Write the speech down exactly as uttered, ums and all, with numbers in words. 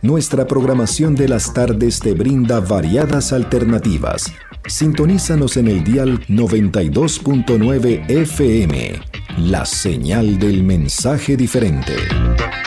Nuestra programación de las tardes te brinda variadas alternativas. Sintonízanos en el dial noventa y dos punto nueve F M, la señal del mensaje diferente.